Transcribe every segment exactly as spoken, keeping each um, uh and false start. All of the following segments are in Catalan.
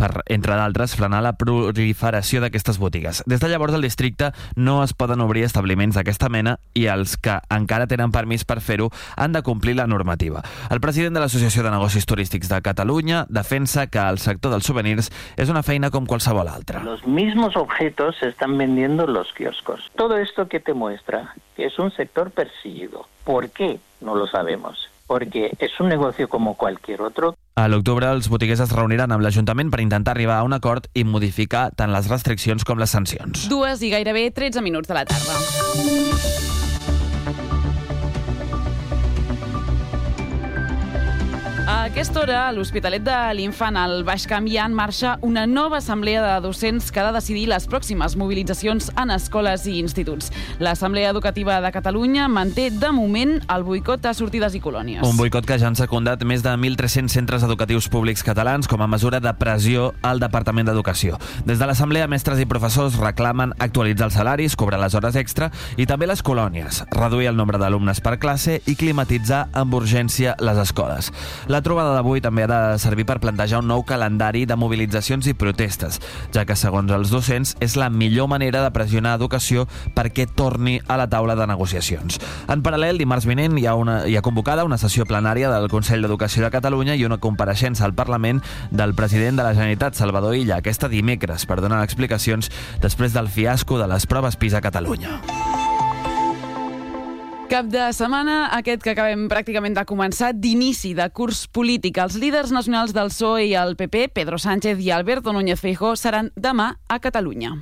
per, entre d'altres, frenar la proliferació d'aquestes botigues. Des de llavors, al districte no es poden obrir establiments d'aquesta mena i els que encara tenen permís per fer-ho han de complir la normativa. El president de l'Associació de Negocis Turístics de Catalunya defensa que el sector dels souvenirs és una feina com qualsevol altra. Los mismos objetos se están vendiendo en los kioscos. Todo esto que te muestra que es un sector perseguido. ¿Por qué? No lo sabemos. Porque es un negocio como cualquier otro. A l'octubre, els botiguers es reuniran amb l'Ajuntament per intentar arribar a un acord i modificar tant les restriccions com les sancions. Dues i gairebé tretze minuts de la tarda. A aquesta hora, a l'Hospitalet de l'Infant, al Baix Camp, hi ha en marxa una nova assemblea de docents que ha de decidir les pròximes mobilitzacions en escoles i instituts. L'Assemblea Educativa de Catalunya manté, de moment, el boicot a sortides i colònies. Un boicot que ja han secundat més de mil tres-cents centres educatius públics catalans com a mesura de pressió al Departament d'Educació. Des de l'Assemblea, mestres i professors reclamen actualitzar els salaris, cobrar les hores extra i també les colònies, reduir el nombre d'alumnes per classe i climatitzar amb urgència les escoles. La trobada d'avui també ha de servir per plantejar un nou calendari de mobilitzacions i protestes, ja que, segons els docents, és la millor manera de pressionar Educació perquè torni a la taula de negociacions. En paral·lel, dimarts vinent hi ha, una, hi ha convocada una sessió plenària del Consell d'Educació de Catalunya i una compareixença al Parlament del president de la Generalitat, Salvador Illa, aquesta dimecres, per donar explicacions després del fiasco de les proves PISA a Catalunya. Cap de setmana, aquest que acabem pràcticament de començar, d'inici de curs polític. Els líders nacionals del P S O E i el P P, Pedro Sánchez i Alberto Núñez Feijóo, seran demà a Catalunya.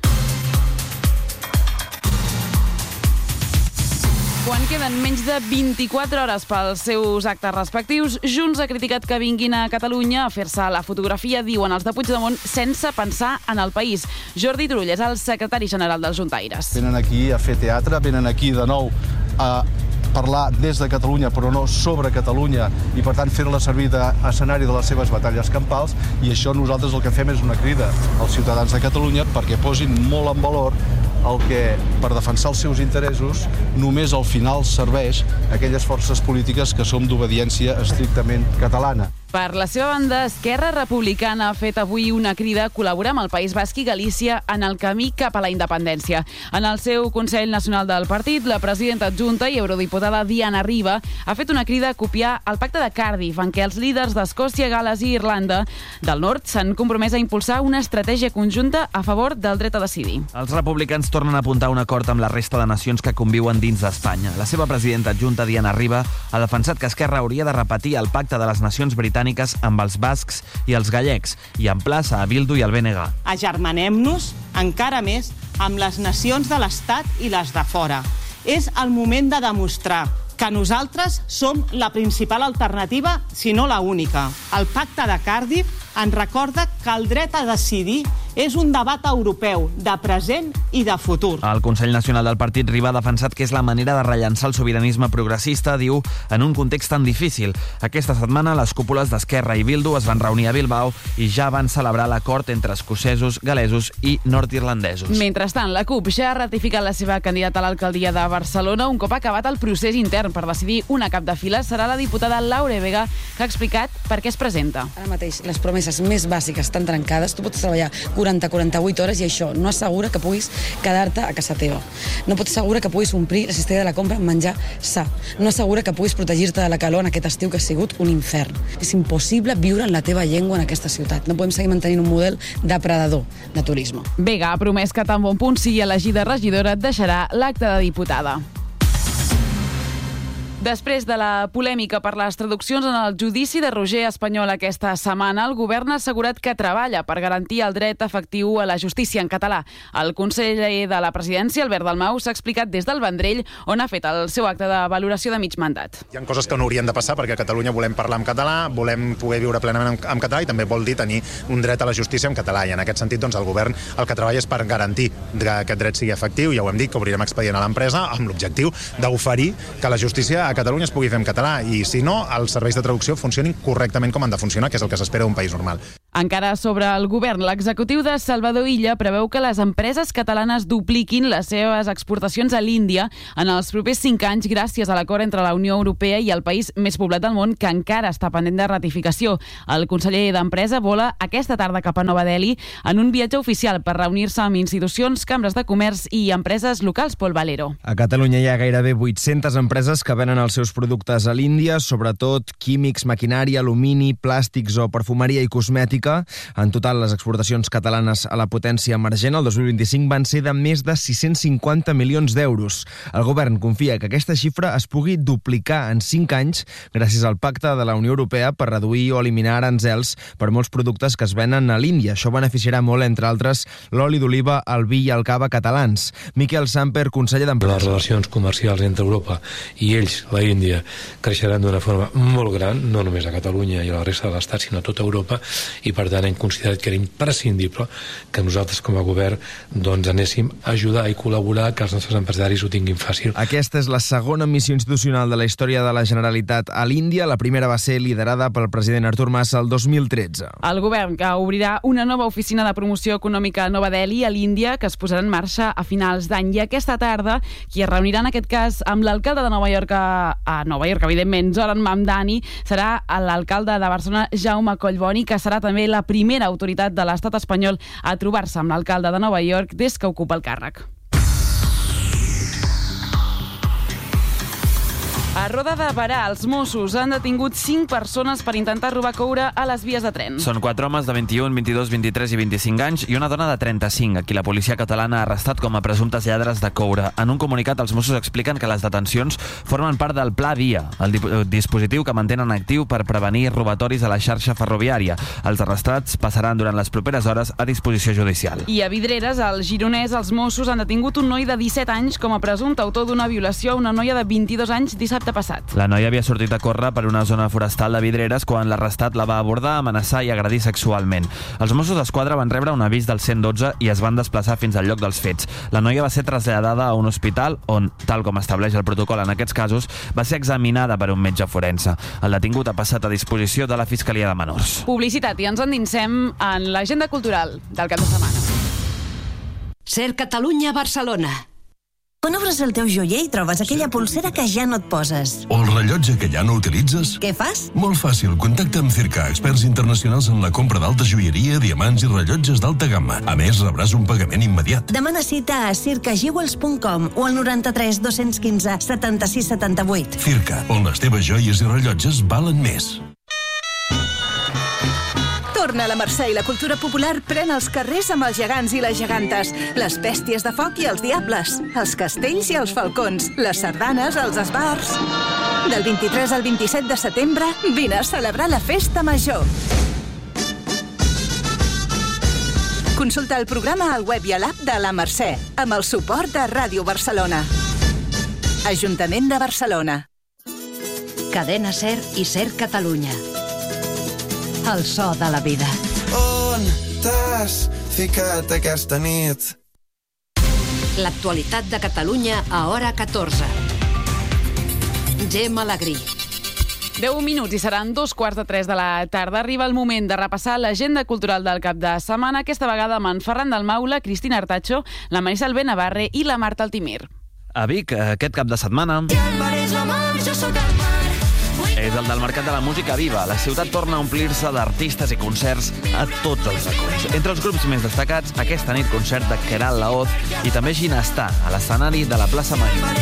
Quan queden menys de vint-i-quatre hores pels seus actes respectius, Junts ha criticat que vinguin a Catalunya a fer-se la fotografia, diuen els de Puigdemont, sense pensar en el país. Jordi Turull és el secretari general dels juntaires. Venen aquí a fer teatre, venen aquí de nou a parlar des de Catalunya, però no sobre Catalunya, i per tant fer-la servir d'escenari de les seves batalles campals, i això nosaltres el que fem és una crida als ciutadans de Catalunya perquè posin molt en valor el que, per defensar els seus interessos, només al final serveix a aquelles forces polítiques que som d'obediència estrictament catalana. Per la seva banda, Esquerra Republicana ha fet avui una crida a col·laborar amb el País Basc i Galícia en el camí cap a la independència. En el seu Consell Nacional del Partit, la presidenta adjunta i eurodiputada Diana Riba ha fet una crida a copiar el pacte de Cardiff, en què els líders d'Escòcia, Gales i Irlanda del Nord s'han compromès a impulsar una estratègia conjunta a favor del dret a decidir. Els republicans tornen a apuntar un acord amb la resta de nacions que conviuen dins d'Espanya. La seva presidenta adjunta, Diana Riba, ha defensat que Esquerra hauria de repetir el pacte de les nacions britàniques amb els bascs i els gallecs i emplaça a Bildu i al B N G. Agermanem-nos encara més amb les nacions de l'Estat i les de fora. És el moment de demostrar que nosaltres som la principal alternativa, si no la única. El pacte de Cardiff ens recorda que el dret a decidir és un debat europeu de present i de futur. El Consell Nacional del Partit Riba ha defensat que és la manera de rellançar el sobiranisme progressista, diu, en un context tan difícil. Aquesta setmana les cúpules d'Esquerra i Bildu es van reunir a Bilbao i ja van celebrar l'acord entre escocesos, galesos i nord-irlandesos. Mentrestant, la CUP ja ha ratificat la seva candidata a l'alcaldia de Barcelona un cop acabat el procés intern per decidir una cap de fila. Serà la diputada Laura Vega que ha explicat per què es presenta. Ara mateix les promeses més bàsiques estan trencades. Tu pots treballar quaranta a quaranta-vuit hores i això no assegura que puguis quedar-te a casa teva. No pots assegurar que puguis omplir la cistella de la compra amb menjar sa. No assegura que puguis protegir-te de la calor en aquest estiu que ha sigut un infern. És impossible viure en la teva llengua en aquesta ciutat. No podem seguir mantenint un model depredador de turisme. Vega ha promès que tan bon punt sigui elegida regidora deixarà l'acte de diputada. Després de la polèmica per les traduccions en el judici de Roger Espanyol aquesta setmana, el govern ha assegurat que treballa per garantir el dret efectiu a la justícia en català. El conseller de la presidència, Albert Dalmau, s'ha explicat des del Vendrell, on ha fet el seu acte de valoració de mig mandat. Hi ha coses que no haurien de passar perquè a Catalunya volem parlar en català, volem poder viure plenament en català i també vol dir tenir un dret a la justícia en català. I en aquest sentit, doncs, el govern el que treballa és per garantir que aquest dret sigui efectiu. Ja ho hem dit, que obrirem expedient a l'empresa amb l'objectiu d'oferir que la justícia a Catalunya es pugui fer en català i, si no, els serveis de traducció funcionin correctament com han de funcionar, que és el que s'espera d'un país normal. Encara sobre el govern, l'executiu de Salvador Illa preveu que les empreses catalanes dupliquin les seves exportacions a l'Índia en els propers cinc anys gràcies a l'acord entre la Unió Europea i el país més poblat del món que encara està pendent de ratificació. El conseller d'Empresa vola aquesta tarda cap a Nova Delhi en un viatge oficial per reunir-se amb institucions, cambres de comerç i empreses locals. Pol Valero. A Catalunya hi ha gairebé vuit-centes empreses que venen els seus productes a l'Índia, sobretot químics, maquinària, alumini, plàstics o perfumeria i cosmètica. En total, les exportacions catalanes a la potència emergent el dos mil vint-i-cinc van ser de més de sis-cents cinquanta milions d'euros. El govern confia que aquesta xifra es pugui duplicar en cinc anys gràcies al pacte de la Unió Europea per reduir o eliminar aranzels per molts productes que es venen a l'Índia. Això beneficiarà molt, entre altres, l'oli d'oliva, el vi i el cava catalans. Miquel Samper, conseller d'Empresa. Les relacions comercials entre Europa i ells, la Índia, creixeran d'una forma molt gran, no només a Catalunya i a la resta de l'Estat, sinó a tota Europa, i per tant hem considerat que era imprescindible que nosaltres com a govern doncs anéssim a ajudar i col·laborar que els nostres empresaris ho tinguin fàcil. Aquesta és la segona missió institucional de la història de la Generalitat a l'Índia. La primera va ser liderada pel president Artur Mas el dos mil tretze. El govern que obrirà una nova oficina de promoció econòmica a Nova Delhi, a l'Índia, que es posarà en marxa a finals d'any. I aquesta tarda, qui es reunirà en aquest cas amb l'alcalde de Nova York a, a Nova York, evidentment, Zoran Mamdani, serà l'alcalde de Barcelona, Jaume Collboni, que serà també la primera autoritat de l'estat espanyol a trobar-se amb l'alcalde de Nova York des que ocupa el càrrec. A Roda de Berà, els Mossos han detingut cinc persones per intentar robar coure a les vies de tren. Són quatre homes de vint-i-un, vint-i-dos, vint-i-tres i vint-i-cinc anys i una dona de trenta-cinc, a qui la policia catalana ha arrestat com a presumptes lladres de coure. En un comunicat, els Mossos expliquen que les detencions formen part del Pla Via, el dispositiu que mantenen actiu per prevenir robatoris a la xarxa ferroviària. Els arrestats passaran durant les properes hores a disposició judicial. I a Vidreres, al Gironès, els Mossos han detingut un noi de disset anys com a presumpte autor d'una violació a una noia de vint-i-dos anys dissabte passat. La noia havia sortit a córrer per una zona forestal de Vidreres quan l'arrestat la va abordar, amenaçar i agredir sexualment. Els Mossos d'Esquadra van rebre un avís del cent dotze i es van desplaçar fins al lloc dels fets. La noia va ser traslladada a un hospital on, tal com estableix el protocol en aquests casos, va ser examinada per un metge forense. El detingut ha passat a disposició de la Fiscalia de Menors. Publicitat, i ens endinsem en l'agenda cultural del cap de setmana. Ser Catalunya, Barcelona. Quan obres el teu joier i trobes aquella polsera que ja no et poses. O el rellotge que ja no utilitzes. Què fas? Molt fàcil, contacta amb Circa, experts internacionals en la compra d'alta joieria, diamants i rellotges d'alta gamma. A més, rebràs un pagament immediat. Demana cita a circa jewels punt com o al noranta-tres dos-cents quinze setanta-sis setanta-vuit. Circa, on les teves joies i rellotges valen més. Torna a la Mercè i la cultura popular pren els carrers amb els gegants i les gegantes, les bèsties de foc i els diables, els castells i els falcons, les sardanes, els esbars. Del vint-i-tres al vint-i-set de setembre, vine a celebrar la Festa Major. Consulta el programa al web i a l'app de la Mercè, amb el suport de Ràdio Barcelona. Ajuntament de Barcelona. Cadena Ser i Ser Catalunya. El so de la vida. On t'has ficat aquesta nit? L'actualitat de Catalunya a hora catorze. Gemma Alegrí. deu minuts i seran dos quarts de tres de la tarda. Arriba el moment de repassar l'agenda cultural del cap de setmana, aquesta vegada amb en Ferran del Maula, Cristina Artacho, la Marisol Benavarre i la Marta Altimir. A Vic, aquest cap de setmana... És el del Mercat de la Música Viva. La ciutat torna a omplir-se d'artistes i concerts a tots els racons. Entre els grups més destacats, aquesta nit concert de Queralt Laoz i també Ginestà, a l'escenari de la plaça Major.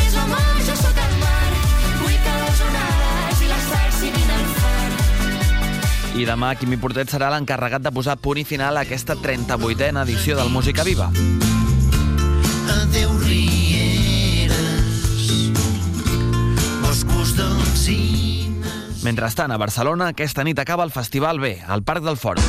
I demà Quimi Portet serà l'encarregat de posar punt i final a aquesta trenta-vuitena edició del Música Viva. Adéu rieres, boscos d'alzines. Mentrestant, a Barcelona, aquesta nit acaba el Festival B, al Parc del Fòrum.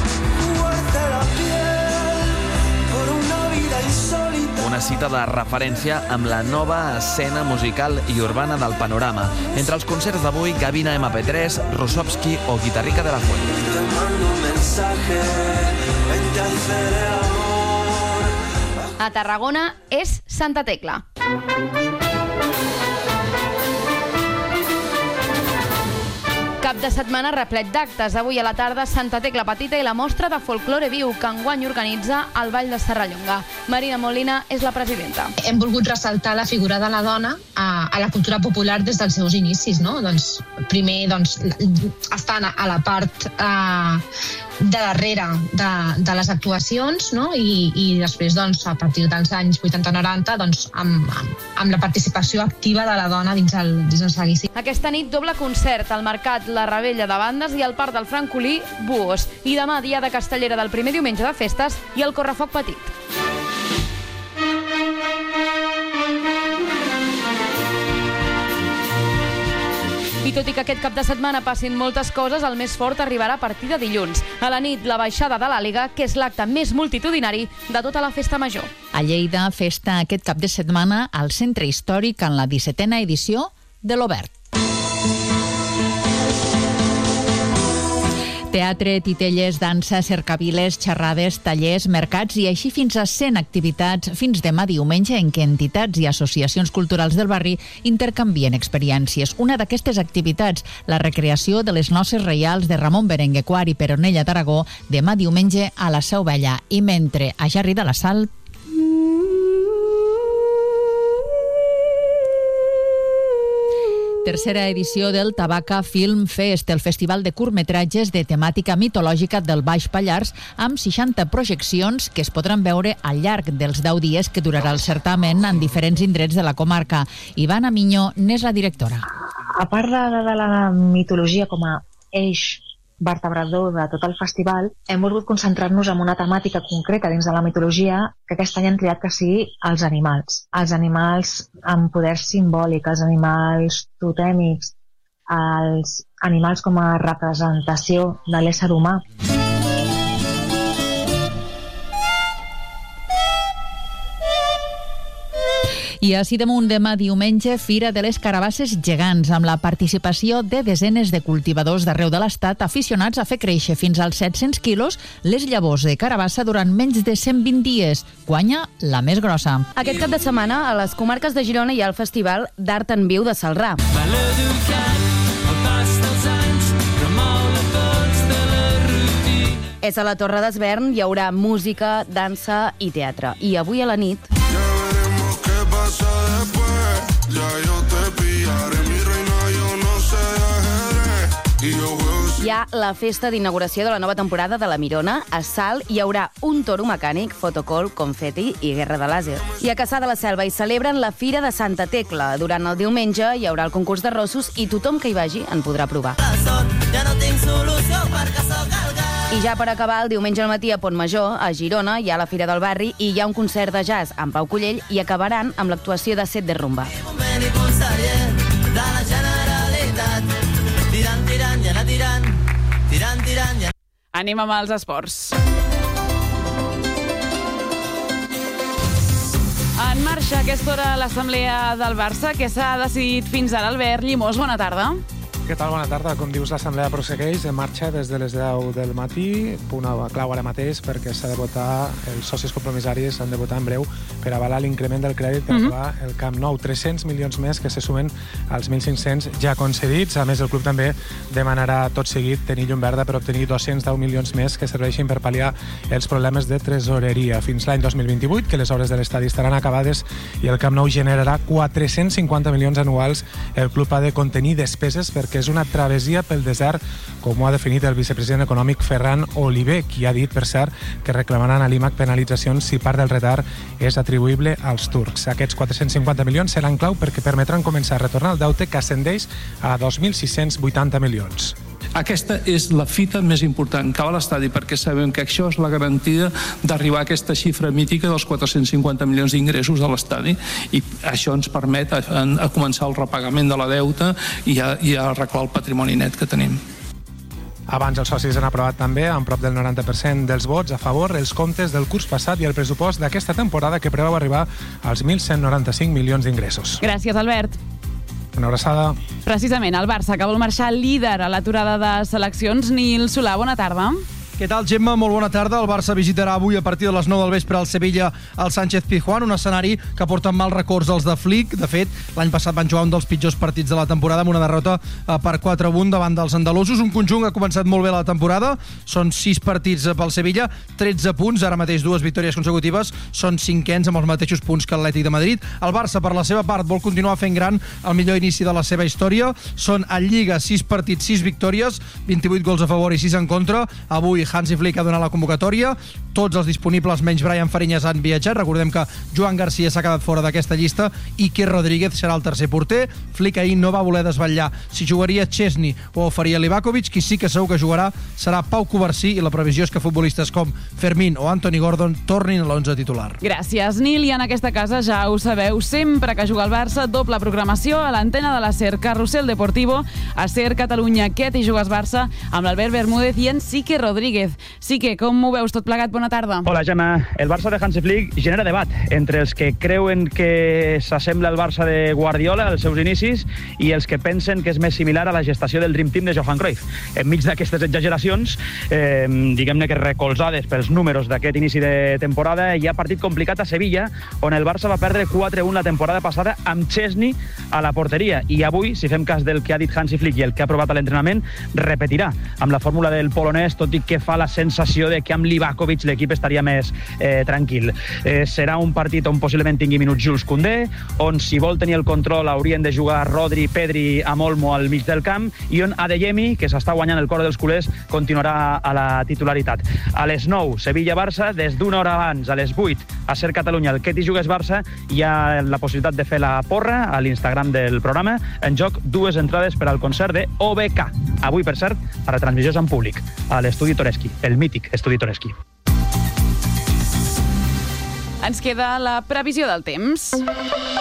Una cita de referència amb la nova escena musical i urbana del panorama. Entre els concerts d'avui, Gavina eme pe tres, Rusovski o Guitarrica de la Fuente. A Tarragona és Santa Tecla. Cap de setmana replet d'actes. Avui a la tarda, Santa Tecla Petita i la mostra de folklore viu que enguany organitza el Ball de Serrallonga. Marina Molina és la presidenta. Hem volgut ressaltar la figura de la dona a, a la cultura popular des dels seus inicis, no? Doncs, primer doncs, estan a la part eh, de darrere de, de les actuacions, no? I, i després, doncs, a partir dels anys vuitanta noranta, doncs, amb, amb, amb la participació activa de la dona dins el, dins el seguici. Aquesta nit, doble concert al Mercat La Ravella de Bandes i al Parc del Francolí, Buos. I demà, dia de Castellera del primer diumenge de festes i el Correfoc Petit. I tot i que aquest cap de setmana passin moltes coses, el més fort arribarà a partir de dilluns. A la nit, la baixada de l'Àliga, que és l'acte més multitudinari de tota la festa major. A Lleida, festa aquest cap de setmana al Centre Històric en la dissetena edició de l'Obert. Teatre, titelles, dansa, cercaviles, xerrades, tallers, mercats i així fins a cent activitats fins demà diumenge en què entitats i associacions culturals del barri intercanvien experiències. Una d'aquestes activitats, la recreació de les noces reials de Ramon Berenguer Quart i Peronella d'Aragó, demà diumenge a la Seu Vella. I mentre a Jarri de la Sal... Tercera edició del Tabaca Film Fest, el festival de curtmetratges de temàtica mitològica del Baix Pallars, amb seixanta projeccions que es podran veure al llarg dels deu dies que durarà el certamen en diferents indrets de la comarca. Ivana Miño n'és la directora. A part de, de la mitologia com a eix vertebrador de tot el festival, hem volgut concentrar-nos en una temàtica concreta dins de la mitologia que aquest any hem triat que sigui els animals. Els animals amb poder simbòlic, els animals totèmics, els animals com a representació de l'ésser humà. I així damunt demà diumenge, Fira de les Carabasses Gegants, amb la participació de desenes de cultivadors d'arreu de l'Estat aficionats a fer créixer fins als set-cents quilos les llavors de carabassa durant menys de cent vint dies. Guanya la més grossa. Aquest cap de setmana, a les comarques de Girona hi ha el Festival d'Art en Viu de Celrà. És a la Torre d'Esvern, hi haurà música, dansa i teatre. I avui a la nit... Hi ha la festa d'inauguració de la nova temporada de La Mirona. A Salt hi haurà un toro mecànic, fotocol, confeti i guerra de làser. I a Cassà de la Selva hi celebren la Fira de Santa Tecla. Durant el diumenge hi haurà el concurs de rossos i tothom que hi vagi en podrà provar. Ja no tinc solució perquè soc el gat. I ja per acabar, el diumenge al matí a Pontmajor, a Girona, hi ha la Fira del Barri i hi ha un concert de jazz amb Pau Collell i acabaran amb l'actuació de Set de Rumba. Tirant, tirant, ja anar tirant, tirant, tirant, ja... Anem amb els esports. En marxa a aquesta hora l'assemblea del Barça, que s'ha decidit fins ara. Albert Llimós, bona tarda. Què tal? Bona tarda. Com dius, l'assemblea prossegueix en marxa des de les deu del matí. Una clau ara mateix perquè s'ha de votar, els socis compromissaris han de votar en breu per avalar l'increment del crèdit per acabar mm -hmm. el Camp Nou. tres-cents milions més que se sumen als mil cinc-cents ja concedits. A més, el club també demanarà tot seguit tenir llum verda per obtenir dos-cents deu milions més que serveixin per pal·liar els problemes de tresoreria. Fins l'any dos mil vint-i-vuit, que les obres de l'estadi estaran acabades i el Camp Nou generarà quatre-cents cinquanta milions anuals. El club ha de contenir despeses perquè és una travessia pel desert, com ho ha definit el vicepresident econòmic Ferran Oliver, qui ha dit, per cert, que reclamaran a l'I M A C penalitzacions si part del retard és atribuïble als turcs. Aquests quatre-cents cinquanta milions seran clau perquè permetran començar a retornar el deute que ascendeix a dos mil sis-cents vuitanta milions. Aquesta és la fita més important que va a l'estadi, perquè sabem que això és la garantia d'arribar a aquesta xifra mítica dels quatre-cents cinquanta milions d'ingressos a l'estadi, i això ens permet a, a començar el repagament de la deuta i a, i a arreglar el patrimoni net que tenim. Abans els socis han aprovat també, amb prop del noranta per cent dels vots a favor, els comptes del curs passat i el pressupost d'aquesta temporada, que preveu arribar als mil cent noranta-cinc milions d'ingressos. Gràcies, Albert. Una abraçada. Precisament, el Barça, que vol marxar líder a l'aturada de seleccions. Nil Solà, bona tarda. Què tal, Gemma? Molt bona tarda. El Barça visitarà avui a partir de les nou del vespre al Sevilla al Sánchez Pizjuán, un escenari que porta mal records als de Flick. De fet, l'any passat van jugar un dels pitjors partits de la temporada amb una derrota per quatre a un davant dels andalusos. Un conjunt que ha començat molt bé la temporada. Són sis partits pel Sevilla, tretze punts, ara mateix dues victòries consecutives. Són cinquens amb els mateixos punts que l'Atlètic de Madrid. El Barça, per la seva part, vol continuar fent gran el millor inici de la seva història. Són a Lliga sis partits, sis victòries, vint-i-vuit gols a favor i sis en contra. Avui Hansi Flick ha donat la convocatòria. Tots els disponibles, menys Brian Fariñas, han viatjat. Recordem que Joan Garcia s'ha quedat fora d'aquesta llista i Quer Rodríguez serà el tercer porter. Flick ahir no va voler desvetllar si jugaria Chesney o ho faria Livakovic. Qui sí que segur que jugarà serà Pau Covarsí i la previsió és que futbolistes com Fermín o Anthony Gordon tornin a l'onze titular. Gràcies, Nil. I en aquesta casa ja ho sabeu, sempre que juga el Barça, doble programació a l'antena de la SER Carrusel Deportivo, a SER Catalunya, Què t'hi jugues Barça, amb l'Albert Bermúdez i en Sique Rodríguez. Sique, com ho veus tot plegat? Bona tarda. Hola, Gemma. El Barça de Hansi Flick genera debat entre els que creuen que s'assembla al Barça de Guardiola als seus inicis i els que pensen que és més similar a la gestació del Dream Team de Johan Cruyff. Enmig d'aquestes exageracions, eh, diguem-ne que recolzades pels números d'aquest inici de temporada, hi ha partit complicat a Sevilla, on el Barça va perdre quatre a un la temporada passada amb Chesney a la porteria. I avui, si fem cas del que ha dit Hansi Flick i el que ha provat a l'entrenament, repetirà amb la fórmula del polonès, tot i que fa la sensació de que amb Livakovic l'equip estaria més eh, tranquil. Eh, serà un partit on possiblement tingui minuts Jules Koundé, on si vol tenir el control haurien de jugar Rodri, Pedri amb Olmo al mig del camp i on Adeyemi, que s'està guanyant el cor dels culers, continuarà a la titularitat. A les nou, Sevilla-Barça, des d'una hora abans, a les vuit, a SER Catalunya, el Què t'hi jugues Barça, hi ha la possibilitat de fer la porra a l'Instagram del programa. En joc, dues entrades per al concert de O B K. Avui, per cert, a retransmissions en públic, a l'Estudi Toreschi, el mític Estudi Toreschi. Ens queda la previsió del temps.